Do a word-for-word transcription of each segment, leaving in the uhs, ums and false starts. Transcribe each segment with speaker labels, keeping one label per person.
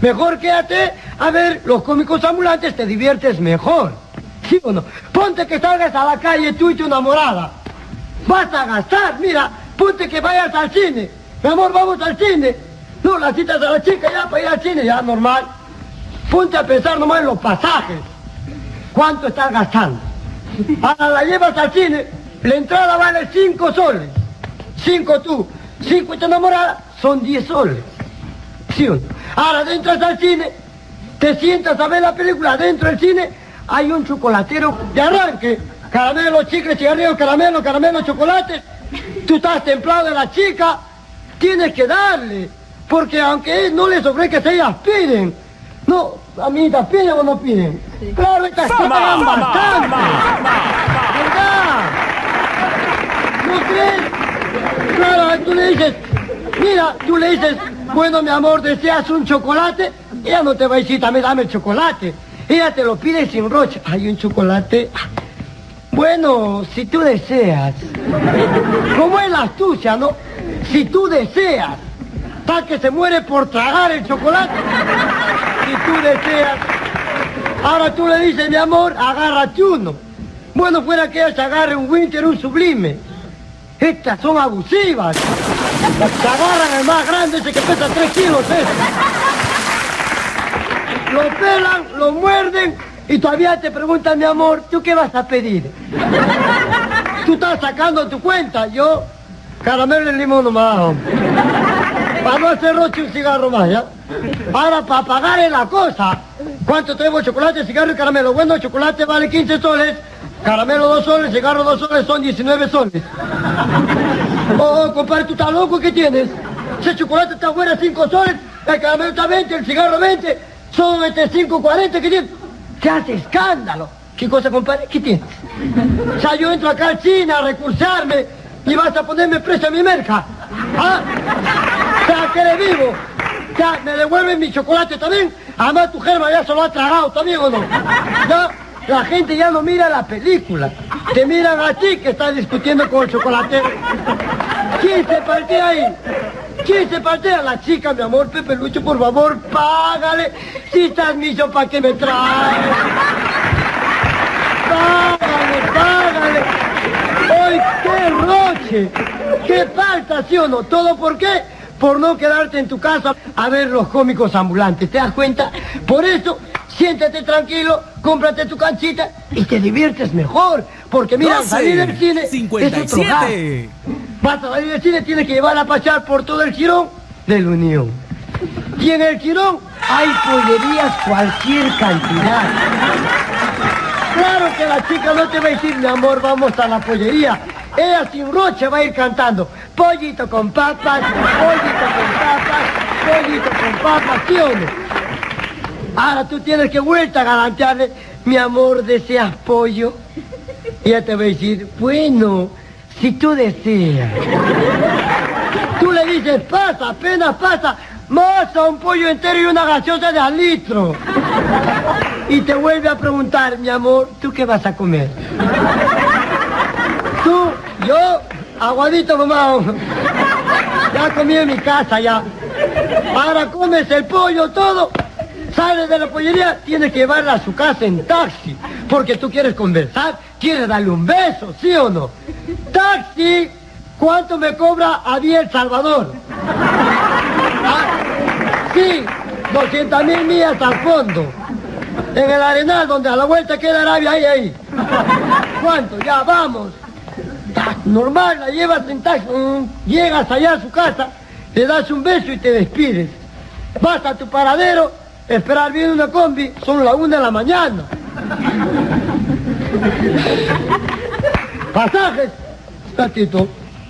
Speaker 1: Mejor quédate a ver los cómicos ambulantes, te diviertes mejor. ¿Sí o no? Ponte que salgas a la calle tú y tu enamorada. Vas a gastar, mira, ponte que vayas al cine. Mi amor, vamos al cine. No, la citas a la chica ya para ir al cine, ya normal. Ponte a pensar nomás en los pasajes. ¿Cuánto estás gastando? Ahora la llevas al cine, la entrada vale cinco soles. Cinco tú, cinco y tu enamorada, son diez soles. ¿Sí o no? Ahora entras al cine, te sientas a ver la película, dentro del cine hay un chocolatero de arranque. Caramelo, chicles, cigarrillos, caramelo, caramelo, chocolates. Tú estás templado de la chica, tienes que darle. Porque aunque no les ofrezcas, ellas piden. No, amiguitas, ¿piden o no piden? Sí. Claro, estas chicas dan bastante. ¿Verdad? ¿No crees? Claro, tú le dices, mira, tú le dices, bueno, mi amor, ¿deseas un chocolate? Ella no te va a decir, dame, dame el chocolate. Ella te lo pide sin roche. Hay un chocolate. Bueno, si tú deseas. Como es la astucia, ¿no? Si tú deseas. Tal que se muere por tragar el chocolate. Si tú deseas. Ahora tú le dices, mi amor, agárrate uno. Bueno, fuera que ella se agarre un Winter, un Sublime. Estas son abusivas. Se agarran el más grande, ese que pesa tres kilos, ¿eh? Lo pelan, lo muerden y todavía te preguntan, mi amor, ¿tú qué vas a pedir? Tú estás sacando tu cuenta, yo, caramelo y limón nomás. Para no hacer roche un cigarro más, ¿ya? Ahora, para pagar en la cosa. ¿Cuánto tenemos? Chocolate, cigarro y caramelo. Bueno, el chocolate vale quince soles, caramelo dos soles, cigarro dos soles, son diecinueve soles. Oh, compadre, ¿tú estás loco? ¿Qué tienes? Si el chocolate está fuera cinco soles, el caramelo está veinte, el cigarro veinte, son entre cinco, cuarenta, ¿qué tienes? ¿Qué hace escándalo? ¿Qué cosa, compadre? ¿Qué tienes? O sea, yo entro acá al cine a recursarme y vas a ponerme precio a mi merca. ¿Ah? O sea, que eres vivo. Ya, ¿me devuelven mi chocolate también? Además, tu germa ya se lo ha tragado también, ¿o no? Ya, la gente ya no mira la película. Te miran a ti que estás discutiendo con el chocolatero. ¿Quién se partía ahí? ¿Quién se partía? La chica, mi amor, Pepe Lucho, por favor, págale. Si estás miso, ¿para qué me traes? Págale, págale. ¡Ay, qué roche! ¡Qué falta, sí o no! ¿Todo por qué? Por no quedarte en tu casa a ver los cómicos ambulantes, ¿te das cuenta? Por eso, siéntate tranquilo, cómprate tu canchita y te diviertes mejor. Porque mira,
Speaker 2: doce,
Speaker 1: salir del cine
Speaker 2: cincuenta y siete.
Speaker 1: es otro gasto. Vas a salir del cine, tienes que llevar a pasar por todo el jirón de la Unión. Y en el jirón hay pollerías cualquier cantidad. Claro que la chica no te va a decir, mi amor, vamos a la pollería. Ella sin roche va a ir cantando. Pollito con papas, pollito con papas, pollito con papas, ¿sí o no? Ahora tú tienes que vuelta a galantearle, mi amor, ¿deseas pollo? Y ella te va a decir, bueno, si tú deseas. Tú le dices, pasa, apenas pasa, más a un pollo entero y una gaseosa de al litro. Y te vuelve a preguntar, mi amor, ¿tú qué vas a comer? Tú, yo, aguadito mamá. Ya comí en mi casa ya. Ahora comes el pollo todo, sales de la pollería, tienes que llevarla a su casa en taxi, porque tú quieres conversar, quieres darle un beso, ¿sí o no? Taxi, ¿cuánto me cobra a día El Salvador? Ah, sí, doscientas mil millas al fondo. En el Arenal, donde a la vuelta queda Arabia, ahí, ahí. ¿Cuánto? Ya, vamos. Normal, la llevas en taxi, llegas allá a su casa, le das un beso y te despides. Vas a tu paradero, esperar bien una combi, son las una de la mañana. Pasajes, tatito.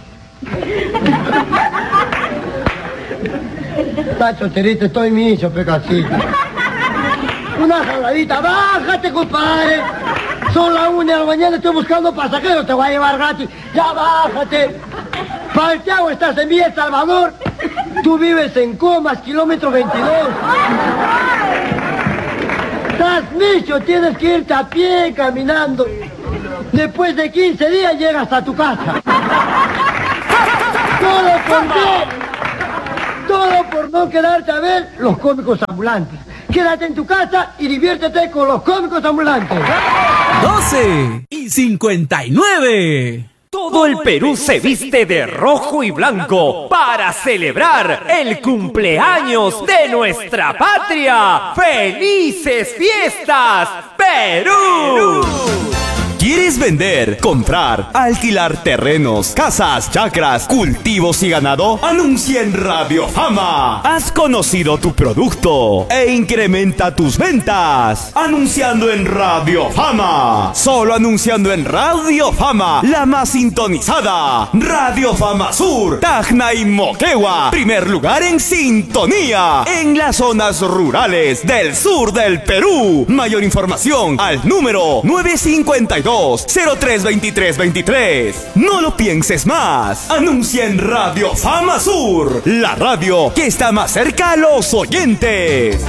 Speaker 1: Tacho, terito, estoy miso, pecacito. Una jaladita, bájate, compadre. Son las una de la mañana, estoy buscando pasajeros, te voy a llevar gratis. Ya bájate. Palteado, estás en Villa El Salvador. Tú vives en Comas, kilómetro veintidós. Estás micho, tienes que irte a pie, caminando. Después de quince días llegas a tu casa. Todo por qué. Todo por no quedarte a ver los cómicos ambulantes. Quédate en tu casa y diviértete con los cómicos ambulantes.
Speaker 2: doce y cincuenta y nueve.
Speaker 3: Todo el Perú se viste de rojo y blanco para celebrar el cumpleaños de nuestra patria. ¡Felices fiestas, Perú!
Speaker 4: ¿Quieres vender, comprar, alquilar terrenos, casas, chacras, cultivos y ganado? Anuncia en Radio Fama. Has conocido tu producto e incrementa tus ventas. Anunciando en Radio Fama. Solo anunciando en Radio Fama, la más sintonizada. Radio Fama Sur, Tacna y Moquegua. Primer lugar en sintonía en las zonas rurales del sur del Perú. Mayor información al número nueve cinco dos, cero tres veintitrés veintitrés. No lo pienses más. Anuncia en Radio Fama Sur, la radio que está más cerca a los oyentes.